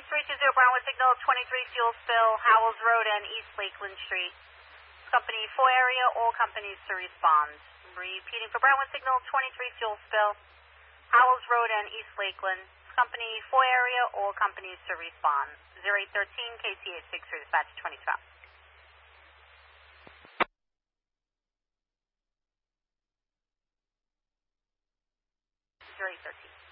320 Brownwood signal, 23 fuel spill, Howells Road and East Lakeland Street. Company 4 area, all companies to respond. Repeating for Brownwood signal, 23 fuel spill, Howells Road and East Lakeland. Company 4 area, all companies to respond. 0813 KC863 dispatch 2012. 0813.